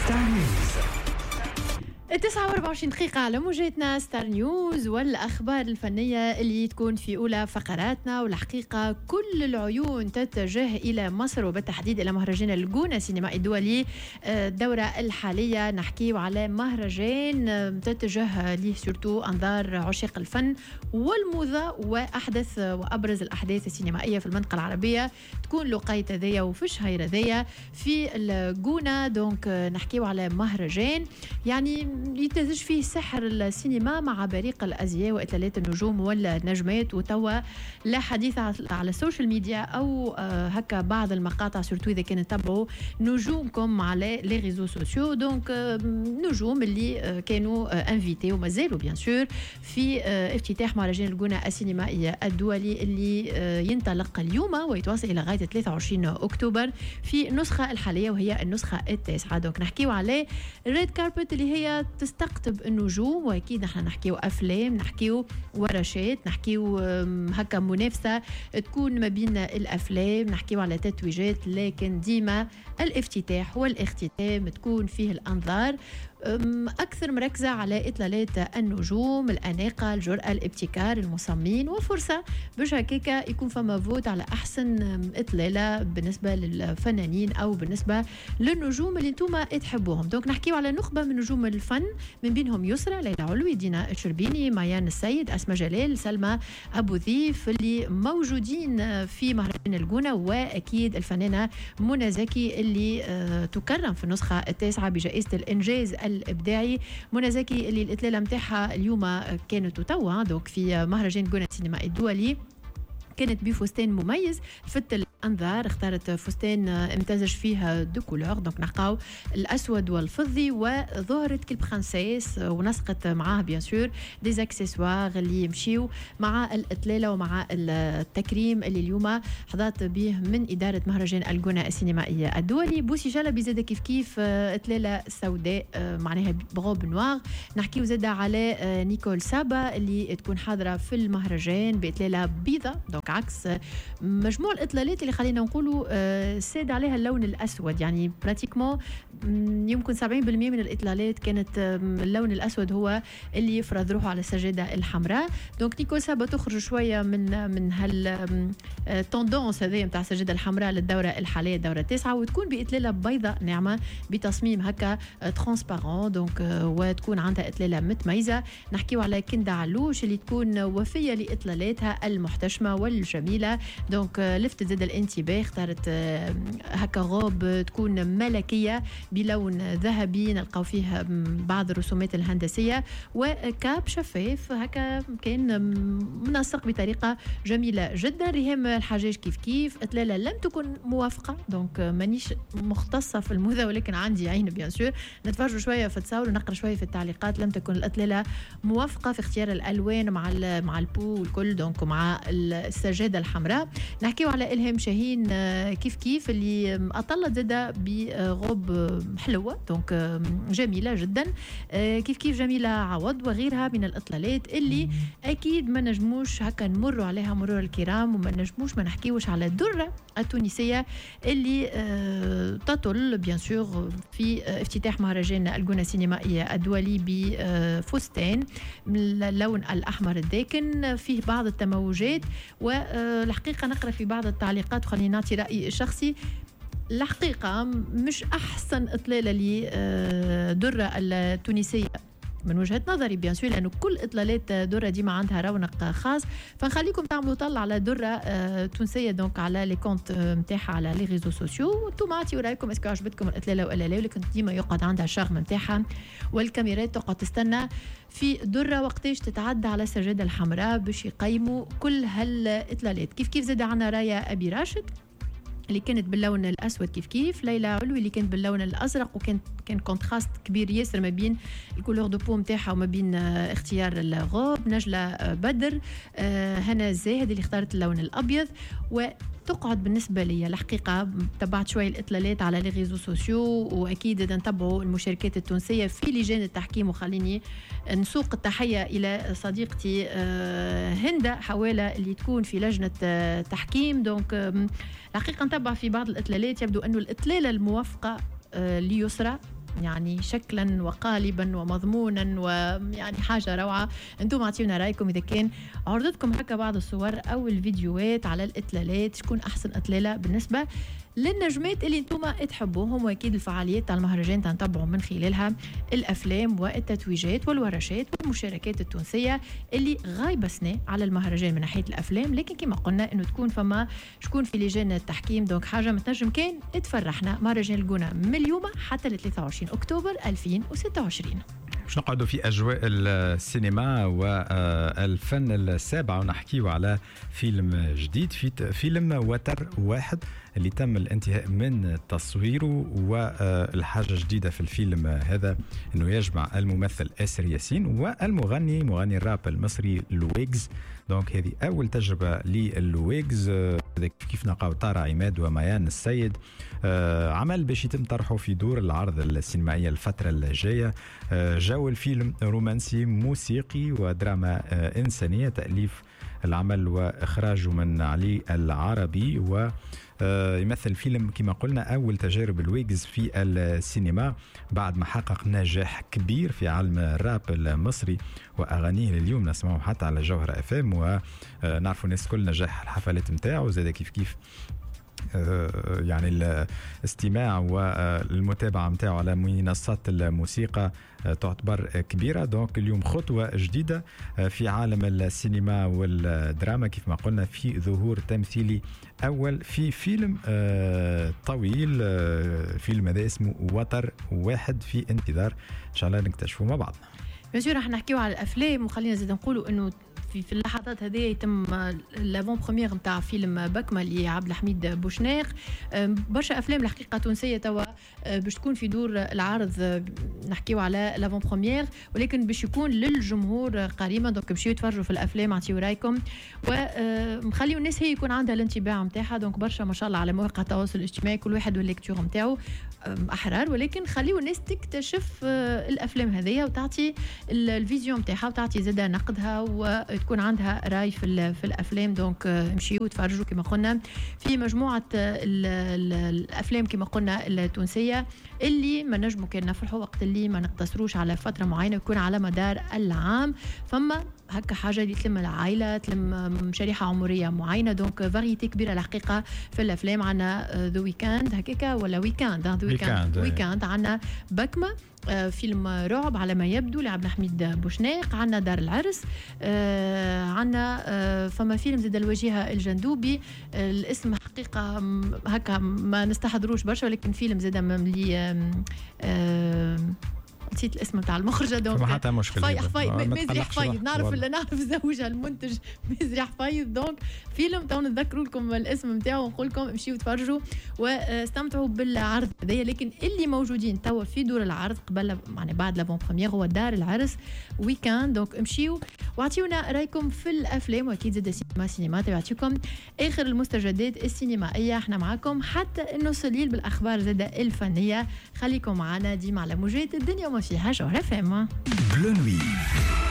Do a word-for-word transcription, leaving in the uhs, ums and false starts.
ستار نيوز. تسعة وأربعة وعشرين دقيقة على موجتنا ستار نيوز والأخبار الفنية اللي تكون في أولى فقراتنا. والحقيقة كل العيون تتجه إلى مصر وبالتحديد إلى مهرجان الجونة السينمائي الدولي الدورة الحالية. نحكي على مهرجان تتجه ليه سورتو أنظار عشاق الفن والموضة وأحدث وأبرز الأحداث السينمائية في المنطقة العربية تكون لقيت ذية وفش هيرة ذية في الجونة. دونك نحكي على مهرجان يعني يتزج فيه سحر السينما مع بريق الأزياء وإطلالات النجوم والنجمات. وتوا لا حديث على السوشيال ميديا أو هكا بعض المقاطع سورتو إذا كانت تتابعوا نجومكم على لي ريزو سوسيو. دونك نجوم اللي كانوا انفيتي وما زالوا بيان سور في افتتاح مهرجان الجونة السينمائي الدولي اللي ينطلق اليوم ويتواصل إلى غاية ثلاثة وعشرين أكتوبر في النسخة الحالية وهي النسخة التاسعة. دونك نحكيو على الريد كاربت اللي هي تستقطب النجوم، واكيد نحن نحكيو افلام، نحكيو ورشات، نحكيو هكا منافسه تكون ما بين الافلام، نحكيو على تتويجات، لكن ديما الافتتاح والاختتام تكون فيه الانظار أكثر مركزة على إطلالات النجوم، الأناقة، الجرأة، الابتكار، المصممين، وفرصة باش هكاكا يكون فما فوت على أحسن إطلالة بالنسبة للفنانين أو بالنسبة للنجوم اللي انتوما تحبوهم. دونك نحكيو على نخبة من نجوم الفن من بينهم يسرى، ليلى علوي، دينا الشربيني، ميان السيد، أسماء جلال، سلمى أبو ذيف اللي موجودين في مهرجان الجونة، وأكيد الفنانة منى زكي اللي تكرم في النسخة التاسعة بجائزة الإنجاز الابداعي. منى زكي اللي الاطلاله نتاعها اليوم كانت توا دوك في مهرجان جونة السينمائي الدولي كانت بفستان مميز فت الانظار، اختارت فستان امتزج فيها دو كولور، دونك نلقاو الاسود والفضي وظهرت كل برانسيس ونسقت معاه بيان سور دي زاكسيسوار اللي يمشيو مع الاطلاله ومع التكريم اللي اليوم حظات به من اداره مهرجان الجونة السينمائي الدولي. بوسي جلبي زاد كيف كيف اطلاله سوداء معناها بغوب نوار. نحكيو زاد على نيكول سابا اللي تكون حاضره في المهرجان باطلاله بيضاء، دونك عكس مجموع الاطلالات اللي خلينا نقولوا ساد عليها اللون الاسود، يعني براتيكمون يمكن سبعين بالمئة من الاطلالات كانت اللون الاسود هو اللي يفرض روحه على السجاده الحمراء. دونك نيكول سابا تخرج شويه من من هال توندونس هذه نتاع السجاده الحمراء للدوره الحاليه الدوره التاسعه، وتكون باطلاله بيضاء ناعمه بتصميم هكا ترانسبارون، دونك وتكون عندها اطلاله متميزه. نحكيو على كندا علوش اللي تكون وفيه لاطلالاتها المحتشمه والجميله، دونك لفتت زاد الانتباه، اختارت هكا غوب تكون ملكيه بلون ذهبي نلقاو فيه بعض الرسومات الهندسيه، وكاب شفاف هكا كان منسق بطريقه جميله جدا. ريهام الحجاج كيف كيف اطلاله لم تكن موافقه، دونك مانيش مختصه في الموضه ولكن عندي عين بيان سور، نتفرجوا شويه في التصاور ونقرا شويه في التعليقات. لم تكن الاطلاله موافقه في اختيار الالوان مع مع البو والكل، دونك مع السجاده الحمراء. نحكيو على إلهام شاهين كيف كيف اللي أطلت زادة بغوب حلوة، دونك جميلة جدا. كيف كيف جميلة عوض وغيرها من الإطلالات اللي أكيد ما نجموش هكا نمروا عليها مرور الكرام، وما نجموش ما نحكيوش على الدرة التونسية اللي تطل بيان سور في افتتاح مهرجان الجونة السينمائي الدولي بفستان من اللون الأحمر الداكن فيه بعض التموجات. والحقيقة نقرأ في بعض التعليقات وخلينا نعطي رأيي الشخصي، الحقيقة مش أحسن إطلالة لدرة التونسية من وجهة نظري بيان سور، لأنه كل إطلالات درة ديما عندها رونق خاص، فنخليكم تعملوا طلع على درة تونسية دونك على لي كونت نتاعها على لي ريزو سوسيو، وانتم عطيو رايكم اسكو عجبتكم الإطلالة ولا لا، ولكن ديما يقعد عندها الشغم نتاعها والكاميرات تقعد تستنى في درة وقتاش تتعدى على السجادة الحمراء باش يقيموا كل هالإطلالات. كيف كيف زاد عنا رايا أبي راشد اللي كانت باللون الاسود كيف كيف، ليلى علوي اللي كانت باللون الازرق وكان كان كونتراست كبير ياسر ما بين الكولور دو بو نتاعها وما بين اختيار الغوب. نجله بدر، هنا الزاهد اللي اختارت اللون الابيض. و تقعد بالنسبة لي الحقيقة تبعت شوية الإطلالات على لي ريزو سوسيو، وأكيد نتبعوا المشاركات التونسية في لجان التحكيم. وخليني نسوق التحية إلى صديقتي هند حوالة اللي تكون في لجنة تحكيم. دونك الحقيقة نتبع في بعض الإطلالات، يبدو أنه الإطلالة الموافقة ليسرى يعني شكلا وقالبا ومضمونا ويعني حاجه روعه. انتم اعطيونا رايكم اذا كان عرضتكم هكا بعض الصور او الفيديوهات على الاطلالات، شكون احسن اطلاله بالنسبه للنجمات اللي انتم تحبوهم. واكيد الفعاليات تاع المهرجان تنتبعوا من خلالها الافلام والتتويجات والورشات والمشاركات التونسيه اللي غايبه سنه على المهرجان من ناحيه الافلام، لكن كما قلنا انه تكون فما شكون في لجان التحكيم، دونك حاجه متنجم كان تفرحنا. مهرجان الجونه من اليوم حتى ل ثلاثة وعشرين أكتوبر ألفين وستة وعشرين. باش نقعدوا في أجواء السينما والفن السابع ونحكيوا على فيلم جديد، في فيلم وتر واحد اللي تم الانتهاء من تصويره. والحاجة جديدة في الفيلم هذا أنه يجمع الممثل آسر ياسين والمغني مغني الراب المصري لويجز. دونك هذه أول تجربة للويجز، كيف نلقاو طارق عماد وميان السيد. عمل باش يتم طرحه في دور العرض السينمائية الفترة الجاية. جو الفيلم رومانسي موسيقي ودراما إنسانية، تأليف العمل وإخراجه من علي العربي. و يمثل فيلم كما قلنا أول تجارب الويجز في السينما بعد ما حقق نجاح كبير في عالم الراب المصري وأغانيه اليوم نسمعه حتى على جوهرة اف ام، ونعرفوا الناس كل نجاح الحفلات متاعه زاد كيف كيف يعني الاستماع والمتابعة متاعه على منصات الموسيقى تعتبر كبيرة. دونك اليوم خطوة جديدة في عالم السينما والدراما كيف ما قلنا، في ظهور تمثيلي أول في فيلم طويل. فيلم هذا اسمه وتر واحد، في انتظار إن شاء الله نكتشفه مع بعضنا. بيان راح نحكيو على الأفلام، وخلينا زيد نقولوا إنه في في اللحظات هذه يتم لافون بروميير نتاع فيلم بكمة لعبد الحميد بوشناق. برشا افلام الحقيقه تونسيه توا باش تكون في دور العرض، نحكيو على لافون بروميير ولكن باش يكون للجمهور قريبا. دونك مشيو يتفرجوا في الافلام، اعطيو رايكم ومخليو الناس هي يكون عندها الانطباع نتاعها. دونك برشا ما شاء الله على مواقع التواصل الاجتماعي كل واحد والليكتور نتاعو احرار، ولكن خليو الناس تكتشف الافلام هذه وتعطي الفيزيون نتاعها وتعطي زاده نقدها وتكون عندها راي في في الافلام. دونك مشيو تفرجوا كما قلنا في مجموعه الافلام كما قلنا التونسيه اللي ما نجموا كان نفرحوا وقت اللي ما نقتصروش على فتره معينه، يكون على مدار العام. فما هكا حاجه اللي تلم العائله، تلم شريحه عمريه معينه. دونك فاريتي كبيره الحقيقه في الافلام. عندنا ذا ويكاند هكاك ولا ويكاند ذا ويكاند ويكاند عندنا بكمه آه فيلم رعب على ما يبدو لعبد الحميد بوشناق. عندنا دار العرس، آه عندنا آه فما فيلم زاد الوجيهه الجندوبي. آه الاسم حقيقه هكا ما نستحضروش برشا، ولكن فيلم زاد مملي آه آه نسيت الاسم بتاع المخرجه. دونك ما حتى مشكله فايد حفايد مازري حفايد نعرف اللي نعرف زوجها المنتج مازري حفايد. دونك فيلم تو نذكروا لكم الاسم نتاعو ونقول لكم امشيوا تفرجوا واستمتعوا بالعرض هذايا. لكن اللي موجودين توا في دور العرض قبل يعني بعد لافون بريمير هو دار العرس ويكاند. دونك امشيوا واعطيونا رايكم في الافلام، واكيد زاد سينما سينما تبعتكم اخر المستجدات السينمائيه. احنا معاكم حتى النص الليل بالاخبار زاد الفنيه. خليكم معنا ديما على موجات الدنيا وما فيها جوهرة فما.